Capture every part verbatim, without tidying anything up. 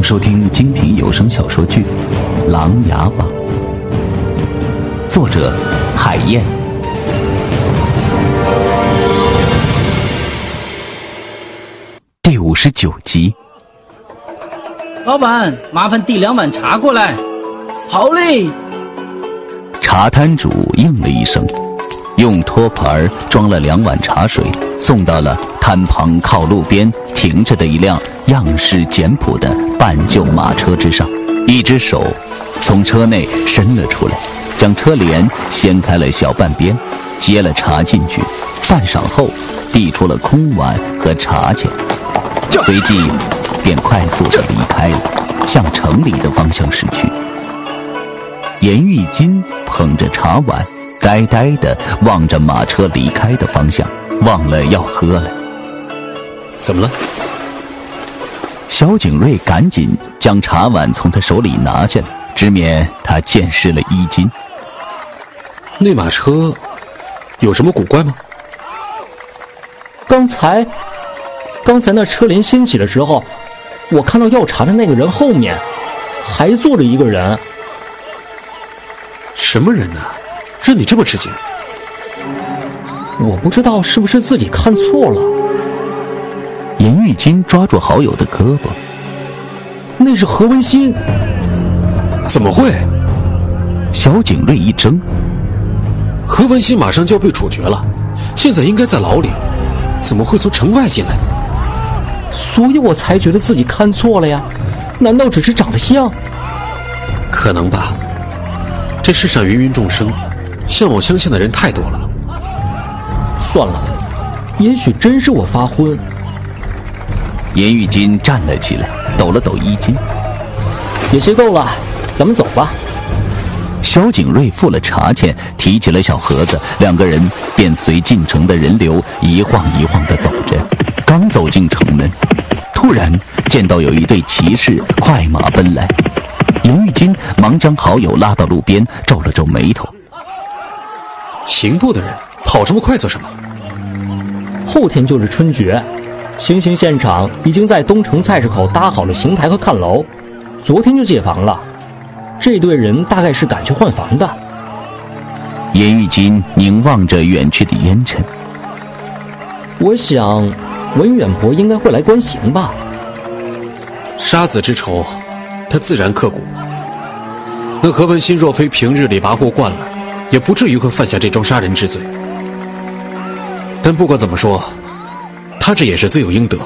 收听精品有声小说剧《琅琊榜》，作者海燕，第五十九集。 老板，麻烦递两碗茶过来。好嘞。 茶摊主应了一声，用托盘装了两碗茶水，送到了摊旁靠路边停着的一辆样式简朴的半旧马车之上。一只手从车内伸了出来，将车帘掀开了小半边，接了茶进去，半晌后递出了空碗和茶钱，随即便快速地离开了，向城里的方向驶去。严玉金捧着茶碗，呆呆地望着马车离开的方向，忘了要喝了。 怎么了？ 萧景睿赶紧将茶碗从他手里拿下来，直免他溅湿了衣襟。 那马车有什么古怪吗？ 刚才刚才那车帘掀起的时候，我看到要茶的那个人后面还坐着一个人。 什么人呢？让你这么吃惊？ 我不知道是不是自己看错了。 严玉金抓住好友的胳膊， 那是何文新。 怎么会？ 萧景睿一怔， 何文新马上就要被处决了，现在应该在牢里，怎么会从城外进来？ 所以我才觉得自己看错了呀，难道只是长得像？ 可能吧，这世上芸芸众生，相貌相像的人太多了。 算了，也许真是我发昏。 严玉金站了起来，抖了抖衣襟。 也歇够了，咱们走吧。 萧景睿付了茶钱，提起了小盒子，两个人便随进城的人流一晃一晃地走着。刚走进城门，突然见到有一队骑士快马奔来。严玉金忙将好友拉到路边，皱了皱眉头。 刑部的人跑这么快做什么？ 后天就是春节，行刑现场已经在东城菜市口搭好了刑台和看楼，昨天就借房了。这队人大概是赶去换房的。 严玉金凝望着远去的烟尘， 我想文远伯应该会来关刑吧。 杀子之仇，他自然刻骨。那何文新若非平日里跋扈惯了，也不至于会犯下这桩杀人之罪。但不管怎么说，他这也是罪有应得。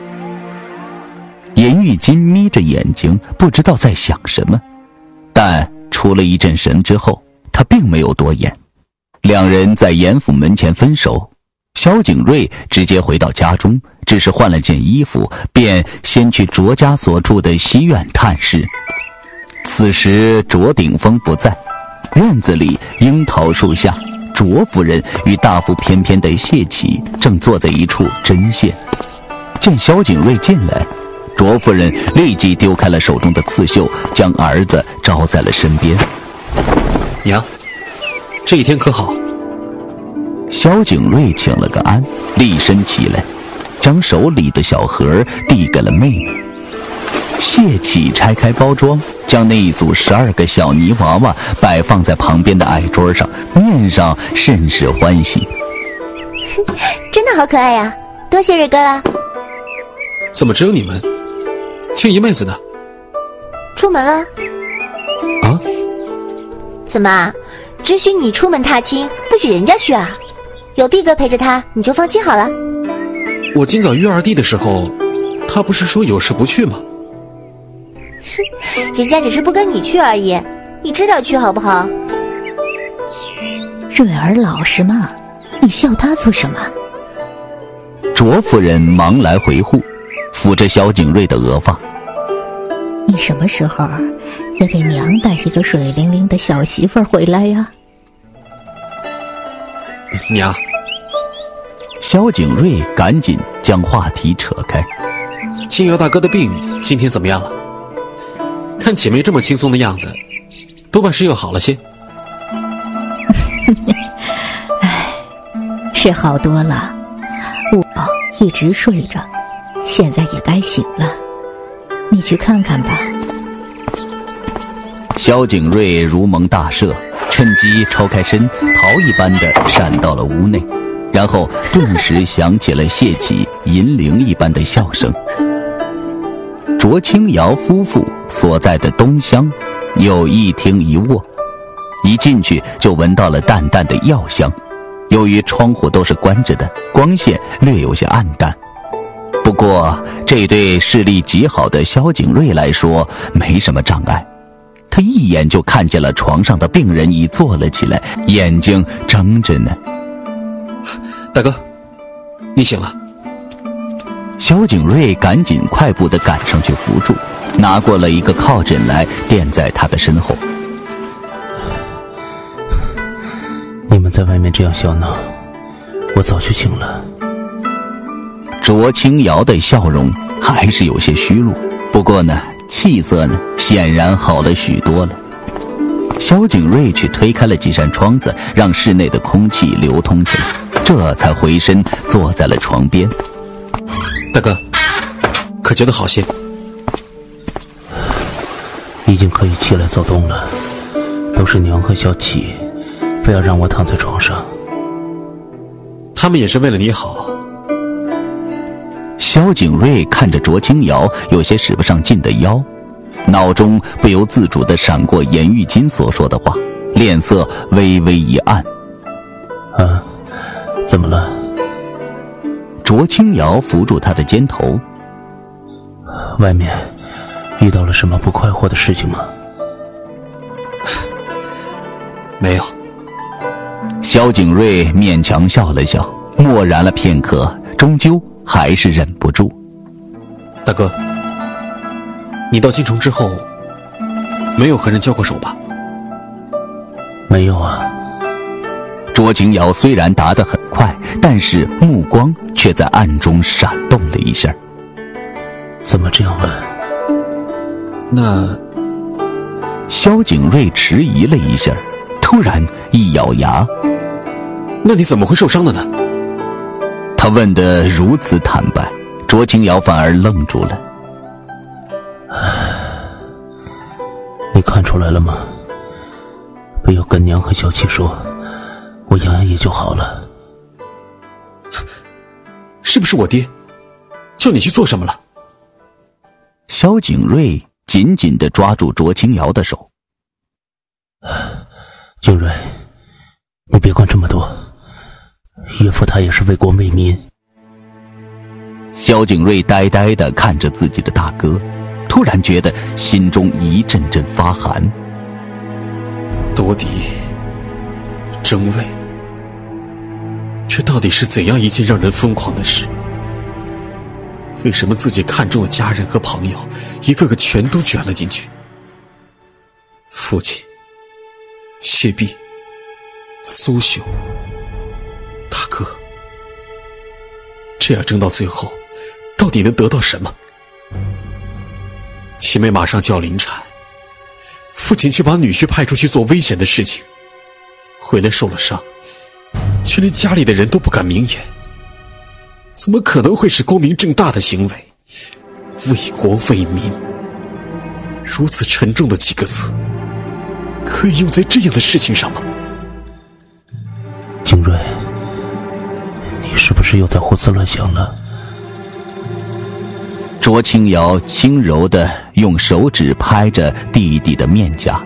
严玉金眯着眼睛，不知道在想什么，但出了一阵神之后，他并没有多言。两人在严府门前分手，萧景睿直接回到家中，只是换了件衣服，便先去卓家所住的西院探视。此时卓鼎峰不在，院子里樱桃树下，卓夫人与大腹翩翩的谢启正坐在一处针线。见萧景睿进来，卓夫人立即丢开了手中的刺绣，将儿子招在了身边。 娘，这一天可好？ 萧景睿请了个安，立身起来，将手里的小盒递给了妹妹。谢启拆开包装，将那一组十二个小泥娃娃摆放在旁边的矮桌上，面上甚是欢喜。 真的好可爱呀、啊！多谢瑞哥啦。 怎么只有你们？青姨妹子呢？ 出门了。 啊？ 怎么，只许你出门踏青，不许人家去啊？有毕哥陪着他，你就放心好了。 我今早约二弟的时候，他不是说有事不去吗？ 人家只是不跟你去而已，你知道去好不好？ 瑞儿老实嘛，你笑他做什么？ 卓夫人忙来回护，抚着萧景睿的额发。 你什么时候也给娘带一个水灵灵的小媳妇儿回来呀？ 娘。 萧景睿赶紧将话题扯开。 青瑶大哥的病今天怎么样了？看启梅这么轻松的样子，多半是又好了些。 唉，是好多了。我一直睡着，现在也该醒了。 你去看看吧。 萧景睿如蒙大赦，趁机抽开身，逃一般的闪到了屋内，然后顿时响起了谢启银铃一般的笑声。卓清瑶夫妇所在的东厢有一厅一卧，一进去就闻到了淡淡的药香。由于窗户都是关着的，光线略有些暗淡，不过这对视力极好的萧景睿来说没什么障碍。他一眼就看见了床上的病人已坐了起来，眼睛睁着呢。 大哥，你醒了。 萧景睿赶紧快步地赶上去扶住，拿过了一个靠枕来垫在他的身后。 你们在外面这样笑闹，我早就醒了。 卓清瑶的笑容还是有些虚弱，不过呢气色呢显然好了许多了。萧景睿去推开了几扇窗子，让室内的空气流通起来，这才回身坐在了床边。 大哥，可觉得好些？ 已经可以起来走动了，都是娘和小启非要让我躺在床上。 他们也是为了你好。 萧景睿看着卓清瑶有些使不上劲的腰，脑中不由自主地闪过严玉金所说的话，脸色微微一暗。 啊，怎么了？ 卓清瑶扶住他的肩头。 外面遇到了什么不快活的事情吗？ 没有。 萧景睿勉强笑了笑，默然了片刻，终究还是忍不住。 大哥，你到京城之后没有和人交过手吧？ 没有啊。 卓清瑶虽然答得很快，但是目光却在暗中闪动了一下。 怎么这样问？ 那萧景睿迟疑了一下，突然一咬牙。 那你怎么会受伤的呢？ 他问得如此坦白，卓清瑶反而愣住了。 你看出来了吗？不要跟娘和小七说，我养养也就好了。 是不是我爹叫你去做什么了？ 萧景睿紧紧地抓住卓清瑶的手。 景睿，你别管这么多，岳父他也是为国为民。 萧景睿呆呆地看着自己的大哥，突然觉得心中一阵阵发寒。 夺嫡争位，这到底是怎样一件让人疯狂的事？为什么自己看中的家人和朋友一个个全都卷了进去？父亲、谢弼、苏绣、大哥，这样争到最后到底能得到什么？齐妹马上就要临产，父亲却把女婿派出去做危险的事情，回来受了伤，却连家里的人都不敢明言，怎么可能会是光明正大的行为？为国为民，如此沉重的几个字，可以用在这样的事情上吗？ 景睿，你是不是又在胡思乱想了？ 卓清瑶轻柔地用手指拍着弟弟的面颊。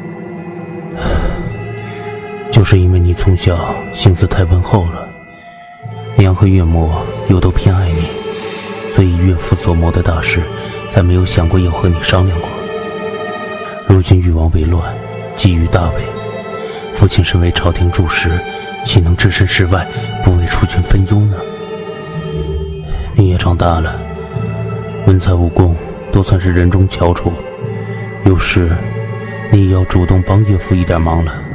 就是因为你从小性子太温厚了，娘和岳母又都偏爱你，所以岳父所谋的大事才没有想过要和你商量过。如今誉王为乱，基于大位，父亲身为朝廷柱石，岂能置身事外，不为储君分忧呢？你也长大了，文才武功都算是人中翘楚，有时你也要主动帮岳父一点忙了。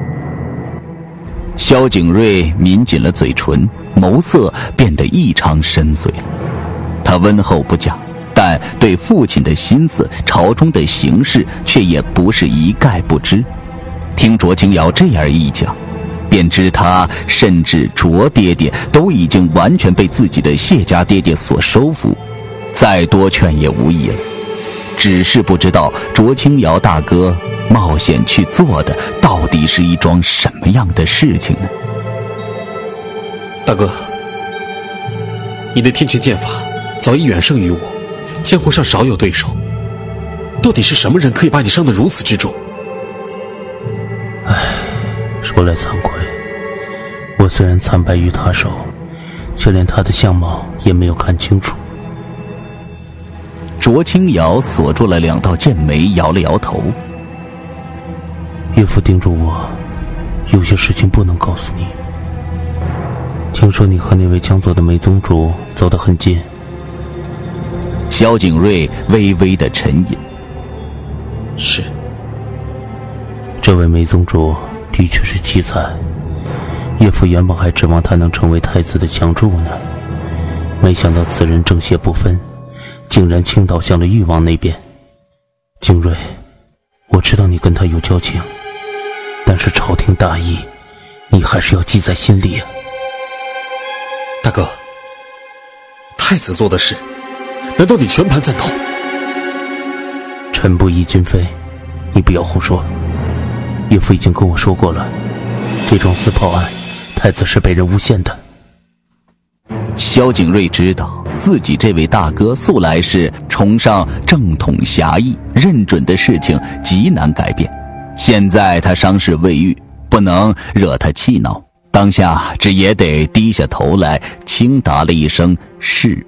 萧景睿抿紧了嘴唇，眸色变得异常深邃了。他温厚不假，但对父亲的心思、朝中的形势却也不是一概不知。听卓清瑶这样一讲，便知他甚至卓爹爹都已经完全被自己的谢家爹爹所收服，再多劝也无益了。 只是不知道卓清瑶大哥冒险去做的到底是一桩什么样的事情呢？ 大哥，你的天拳剑法早已远胜于我，江湖上少有对手。到底是什么人可以把你伤得如此之重？ 唉，说来惭愧，我虽然惨败于他手，却连他的相貌也没有看清楚。 卓清瑶锁住了两道剑眉，摇了摇头。 岳父叮嘱我，有些事情不能告诉你。听说你和那位江左的梅宗主走得很近。 萧景睿微微的沉吟。 是。 这位梅宗主的确是奇才，岳父原本还指望他能成为太子的强柱呢，没想到此人正邪不分，竟然倾倒向了誉王那边。景睿，我知道你跟他有交情，但是朝廷大义，你还是要记在心里啊。 大哥，太子做的事，难道你全盘赞同？ 臣不疑君非，你不要胡说。岳父已经跟我说过了，这桩私跑案，太子是被人诬陷的。 萧景睿知道自己这位大哥素来是崇尚正统侠义，认准的事情极难改变。现在他伤势未愈，不能惹他气恼，当下只也得低下头来，轻答了一声是。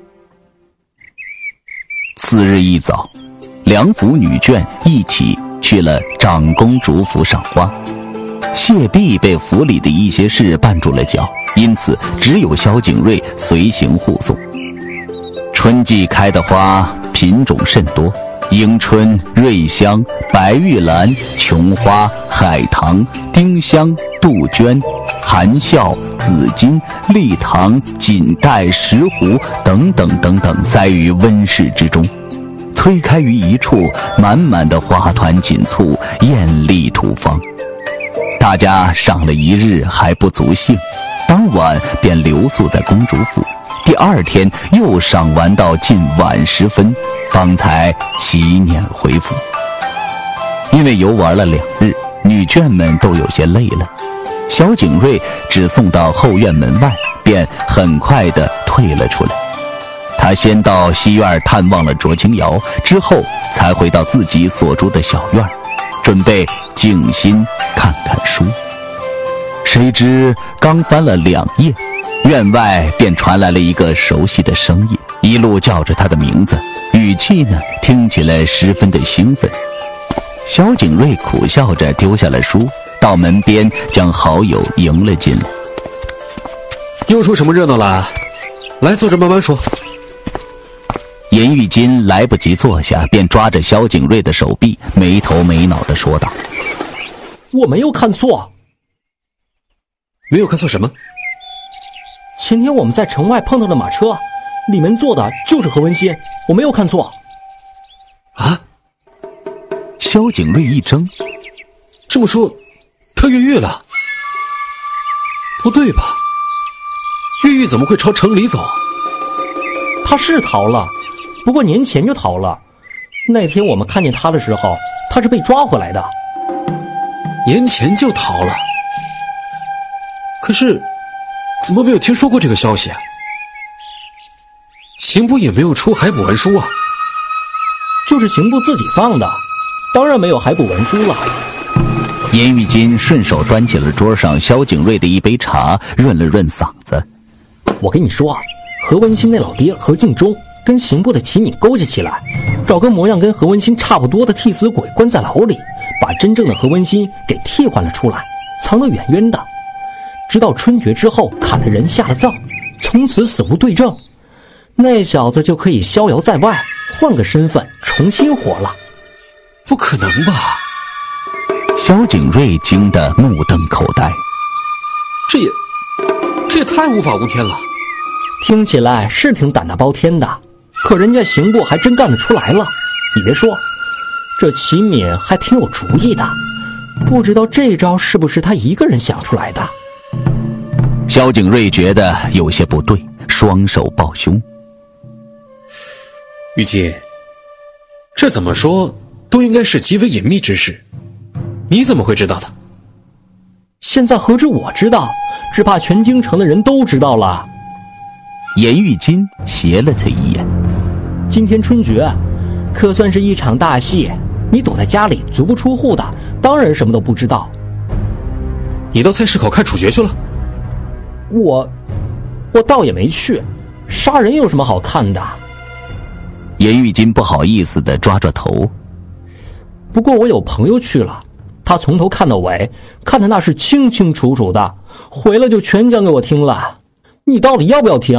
次日一早，两府女眷一起去了长公主府赏花。谢弼被府里的一些事绊住了脚，因此只有萧景睿随行护送。春季开的花品种甚多，迎春、瑞香、白玉兰、琼花、海棠、丁香、杜鹃、含笑、紫荆、丽棠、锦带、石斛等等等等，栽于温室之中，推开于一处，满满的花团锦簇，艳丽吐芳。大家赏了一日还不足兴，当晚便留宿在公主府。第二天又赏完到近晚时分，方才起辇回府。因为游玩了两日，女眷们都有些累了，萧景睿只送到后院门外，便很快地退了出来。他先到西院探望了卓清瑶，之后才回到自己所住的小院，准备静心看看书。谁知刚翻了两页，院外便传来了一个熟悉的声音，一路叫着他的名字，语气呢听起来十分的兴奋。萧景睿苦笑着丢下了书，到门边将好友迎了进来。 又出什么热闹了？来，坐着慢慢说。 严玉金来不及坐下，便抓着萧景睿的手臂，没头没脑地说道： 我没有看错。 没有看错什么？ 前天我们在城外碰到的马车，里面坐的就是何文新，我没有看错。 啊？ 萧景睿一怔， 这么说，他越狱了？不对吧？越狱怎么会朝城里走？ 他是逃了，不过年前就逃了。那天我们看见他的时候，他是被抓回来的。 年前就逃了？可是怎么没有听说过这个消息啊？刑部也没有出海捕文书啊。 就是刑部自己放的，当然没有海捕文书了。 严玉金顺手端起了桌上萧景睿的一杯茶，润了润嗓子。 我跟你说啊，何文新那老爹何敬忠跟刑部的齐敏勾结起来，找个模样跟何文新差不多的替死鬼关在牢里，把真正的何文新给替换了出来，藏得远远的。直到春节之后砍了人下了葬，从此死无对证，那小子就可以逍遥在外，换个身份重新活了。 不可能吧？ 萧景睿惊得目瞪口呆。 这也这也太无法无天了。 听起来是挺胆大包天的，可人家刑部还真干得出来了。你别说，这齐敏还挺有主意的，不知道这招是不是他一个人想出来的。 萧景睿觉得有些不对，双手抱胸。 玉姬，这这怎么说都应该是极为隐秘之事，你怎么会知道的？ 现在何止我知道，只怕全京城的人都知道了。 严玉金斜了他一眼。 今天春决可算是一场大戏，你躲在家里足不出户的，当然什么都不知道。 你到菜市口看处决去了？ 我我倒也没去，杀人有什么好看的？ 严玉金不好意思地抓抓头。 不过我有朋友去了，他从头看到尾，看得那是清清楚楚的，回来就全讲给我听了。你到底要不要听？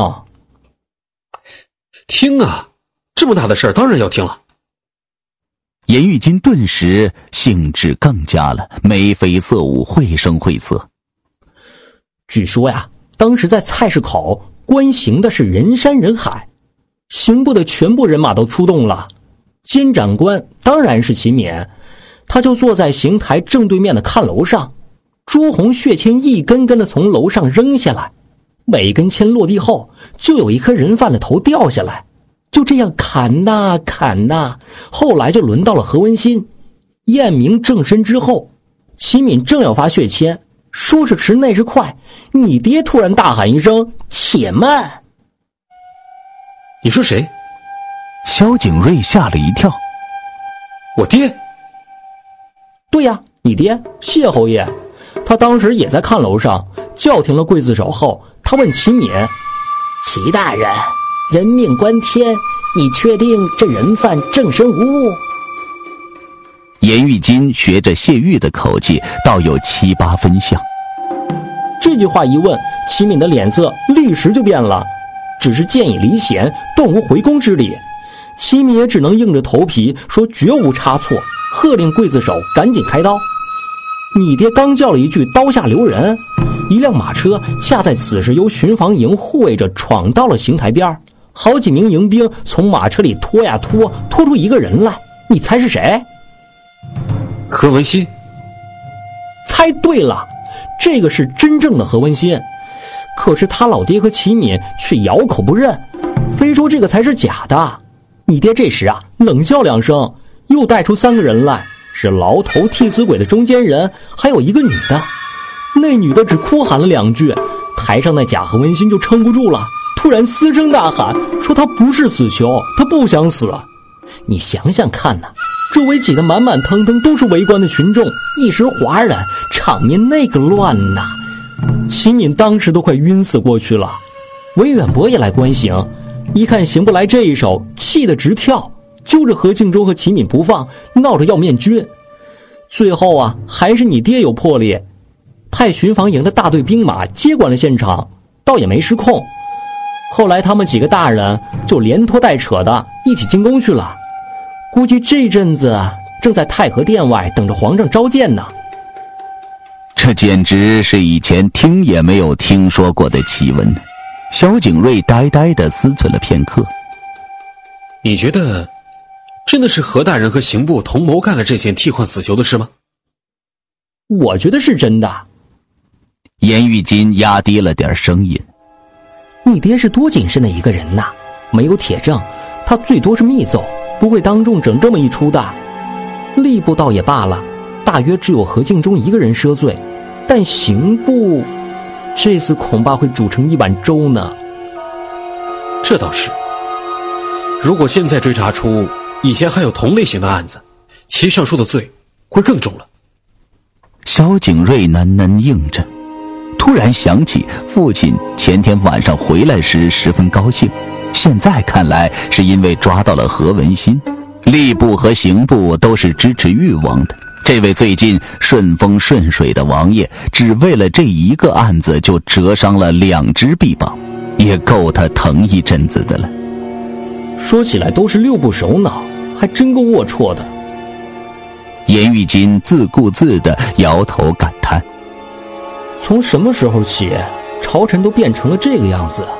听啊，这么大的事儿当然要听了。 严玉金顿时兴致更加了，眉飞色舞，绘声绘色。 据说呀，当时在菜市口观刑的是人山人海，刑部的全部人马都出动了。监斩官当然是秦敏，他就坐在刑台正对面的看楼上，朱红血签一根根的从楼上扔下来，每根签落地后就有一颗人犯的头掉下来，就这样砍呐砍呐。后来就轮到了何文新，验明正身之后，秦敏正要发血签，说是迟那是快，你爹突然大喊一声：“且慢！” 你说谁？ 萧景睿吓了一跳。 我爹？ 对呀，你爹谢侯爷，他当时也在看楼上，叫停了刽子手后，他问秦敏：“齐大人，人命关天，你确定这人犯正身无误？” 严玉金学着谢玉的口气，倒有七八分像。 这句话一问，齐敏的脸色立时就变了，只是箭已离弦，断无回宫之理。齐敏也只能硬着头皮说绝无差错，喝令刽子手赶紧开刀。你爹刚叫了一句刀下留人，一辆马车恰在此时由巡防营护卫着闯到了刑台边，好几名营兵从马车里拖呀拖，拖出一个人来，你猜是谁？ 何文新。 猜对了，这个是真正的何文新。可是他老爹和齐敏却咬口不认，非说这个才是假的。你爹这时啊冷笑两声，又带出三个人来，是牢头替死鬼的中间人，还有一个女的。那女的只哭喊了两句，台上那假何文新就撑不住了，突然嘶声大喊，说他不是死囚，他不想死。你想想看呐，周围挤得满满腾腾都是围观的群众，一时哗然，场面那个乱呐。秦敏当时都快晕死过去了。韦远伯也来观刑，一看行不来这一手，气得直跳，揪着何敬忠和秦敏不放，闹着要面君。最后啊，还是你爹有魄力，派巡防营的大队兵马接管了现场，倒也没失控。后来他们几个大人就连拖带扯的一起进宫去了，估计这阵子正在太和殿外等着皇上召见呢。 这简直是以前听也没有听说过的奇闻。萧景睿呆呆地思忖了片刻。 你觉得真的是何大人和刑部同谋干了这件替换死囚的事吗？ 我觉得是真的。 严玉金压低了点声音。 你爹是多谨慎的一个人呐，没有铁证，他最多是密奏，不会当众整这么一出的。吏部倒也罢了，大约只有何敬忠一个人赦罪，但刑部这次恐怕会煮成一碗粥呢。 这倒是，如果现在追查出以前还有同类型的案子，其上述的罪会更重了。 萧景睿喃喃应着，突然想起父亲前天晚上回来时十分高兴，现在看来是因为抓到了何文新。吏部和刑部都是支持誉王的，这位最近顺风顺水的王爷，只为了这一个案子就折伤了两只臂膀，也够他疼一阵子的了。 说起来都是六部首脑，还真够龌龊的。 严玉金自顾自地摇头感叹： 从什么时候起，朝臣都变成了这个样子？